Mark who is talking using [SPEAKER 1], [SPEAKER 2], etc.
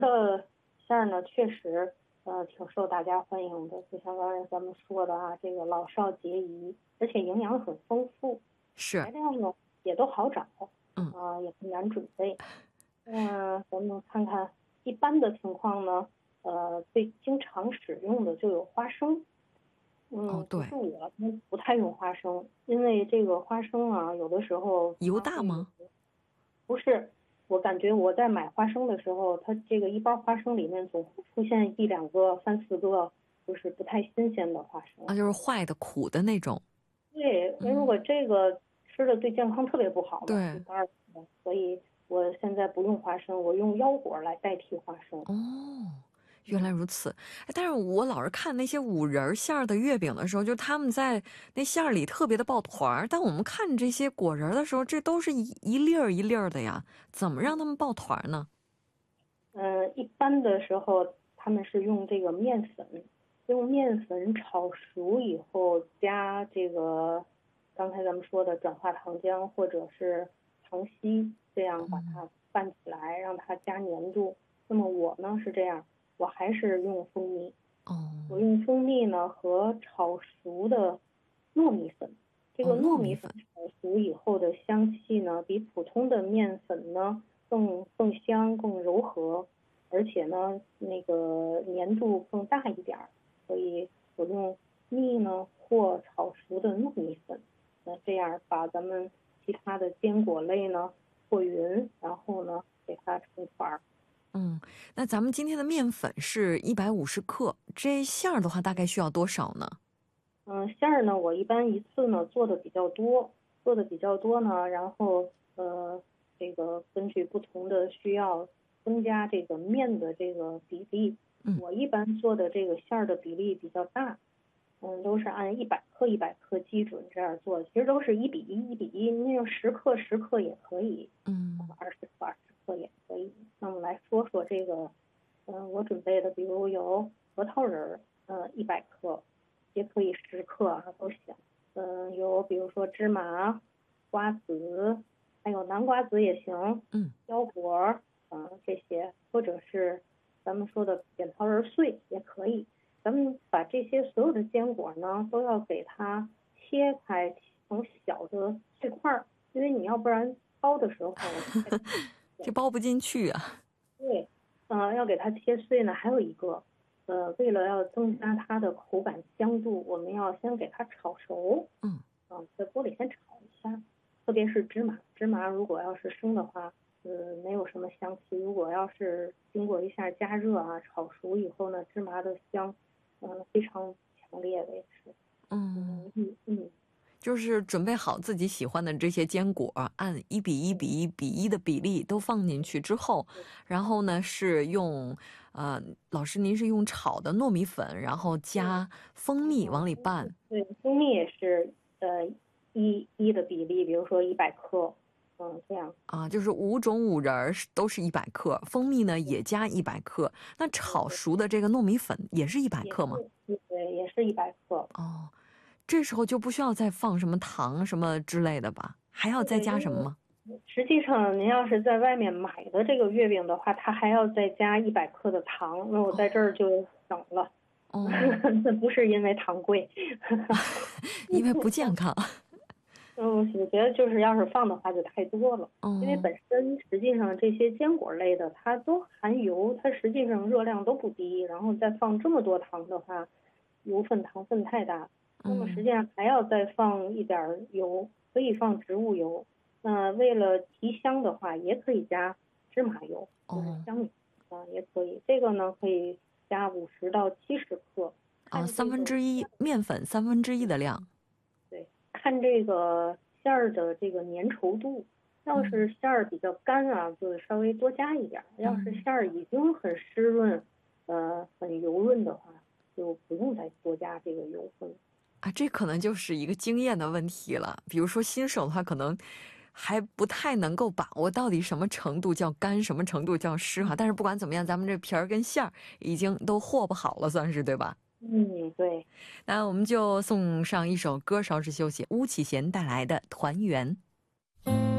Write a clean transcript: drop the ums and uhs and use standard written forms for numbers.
[SPEAKER 1] 的馅儿呢，确实挺受大家欢迎的，就像刚才咱们说的啊，这个老少皆宜，而且营养很丰富，
[SPEAKER 2] 是。
[SPEAKER 1] 材料呢也都好找，
[SPEAKER 2] 嗯。
[SPEAKER 1] 也不难准备。咱们看看一般的情况呢，最经常使用的就有花生。
[SPEAKER 2] 哦，
[SPEAKER 1] 其实
[SPEAKER 2] 对。
[SPEAKER 1] 我们不太用花生，因为这个花生啊，有的时候
[SPEAKER 2] 油
[SPEAKER 1] 它会有，
[SPEAKER 2] 大吗？
[SPEAKER 1] 不是，我感觉我在买花生的时候，它这个一包花生里面总会出现一两个、三四个，就是不太新鲜的花生。
[SPEAKER 2] 啊，就是坏的、苦的那种。
[SPEAKER 1] 对，因为如
[SPEAKER 2] 嗯。
[SPEAKER 1] 果这个吃的对健康特别不好嘛，一
[SPEAKER 2] 对。
[SPEAKER 1] 干儿的，所以我现在不用花生，我用腰果来代替花生。
[SPEAKER 2] 哦，原来
[SPEAKER 1] 嗯。
[SPEAKER 2] 如此。哎，但是我老是看那些五仁儿馅儿的月饼的时候，就他们在那馅儿里特别的抱团儿，但我们看这些果仁儿的时候，这都是一粒儿一粒儿的呀，怎么让他们抱团儿呢？
[SPEAKER 1] 一般的时候他们是用这个面粉，用面粉炒熟以后加这个刚才咱们说的转化糖浆或者是糖稀，这样把它拌起来，让它加粘度。那么我呢是这样，我还是用蜂蜜，
[SPEAKER 2] 哦。
[SPEAKER 1] 我用蜂蜜呢和炒熟的糯米粉，这
[SPEAKER 2] 哦，
[SPEAKER 1] 个糯米粉
[SPEAKER 2] 糯米粉。
[SPEAKER 1] 炒熟以后的香气呢，比普通的面粉呢更香、更柔和，而且呢那个粘度更大一点儿。所以我用蜜呢或炒熟的糯米粉，那这样把咱们其他的坚果类呢和匀，然后呢给它成团儿。
[SPEAKER 2] 嗯，那咱们今天的面粉是150克，这馅儿的话大概需要多少呢？
[SPEAKER 1] 馅儿呢，我一般一次呢做的比较多呢，然后这个根据不同的需要增加这个面的这个比例。
[SPEAKER 2] 嗯。
[SPEAKER 1] 我一般做的这个馅儿的比例比较大，都是按100克基准这样做，其实都是1:1:1:1，那种10克也可以，
[SPEAKER 2] 嗯。
[SPEAKER 1] 20克也可以。那么来说说这个，我准备的，比如有核桃仁儿，100克，也可以10克啊，都行。有比如说芝麻、瓜子，还有南瓜子也行，
[SPEAKER 2] 嗯。
[SPEAKER 1] 腰果儿，这些，或者是咱们说的扁桃仁碎也可以。咱们把这些所有的坚果呢，都要给它切开成小的碎块儿，因为你要不然剥的时候太
[SPEAKER 2] 这包不进去啊。
[SPEAKER 1] 对，要给它切碎呢。还有一个，为了要增加它的口感香度，我们要先给它炒熟。
[SPEAKER 2] 嗯。
[SPEAKER 1] 在锅里先炒一下，特别是芝麻，芝麻如果要是生的话，没有什么香气。如果要是经过一下加热啊，炒熟以后呢，芝麻的香，非常强烈的也是。
[SPEAKER 2] 嗯。
[SPEAKER 1] 嗯。
[SPEAKER 2] 就是准备好自己喜欢的这些坚果，按1:1:1:1的比例都放进去之后，然后呢是用，老师您是用炒的糯米粉，然后加蜂蜜往里拌。
[SPEAKER 1] 对，蜂蜜也是一的比例，比如说100克，这样。
[SPEAKER 2] 啊，就是5种五仁儿都是100克，蜂蜜呢也加100克，那炒熟的这个糯米粉也是100克吗？
[SPEAKER 1] 对，也是100克。
[SPEAKER 2] 哦，这时候就不需要再放什么糖什么之类的吧？还要再
[SPEAKER 1] 对，因为
[SPEAKER 2] 加什么吗？
[SPEAKER 1] 实际上您要是在外面买的这个月饼的话，它还要再加100克的糖，那我在这儿就省了。
[SPEAKER 2] 哦。
[SPEAKER 1] 那不是因为糖贵。
[SPEAKER 2] 因为不健康。
[SPEAKER 1] 我觉得就是要是放的话就太多了，因为
[SPEAKER 2] 哦。
[SPEAKER 1] 本身实际上这些坚果类的它都含油，它实际上热量都不低，然后再放这么多糖的话，油分糖分太大。那么实际上还要再放一点油，可以放植物油。那为了提香的话，也可以加芝麻油，就是
[SPEAKER 2] 哦。
[SPEAKER 1] 香油也可以。这个呢可以加50到70克，
[SPEAKER 2] 啊，
[SPEAKER 1] 看这个。
[SPEAKER 2] 1/3面粉1/3的量。
[SPEAKER 1] 对，看这个馅儿的这个粘稠度，要是馅儿比较干啊，就稍微多加一点；要是馅儿已经很湿润，很油润的话，就不用再多加这个油分。
[SPEAKER 2] 啊，这可能就是一个经验的问题了。比如说新手的话，可能还不太能够把握到底什么程度叫干，什么程度叫湿哈。但是不管怎么样，咱们这皮儿跟馅儿已经都和不好了，算是对吧？
[SPEAKER 1] 对。
[SPEAKER 2] 那我们就送上一首歌，稍事休息，巫启贤带来的《团圆》。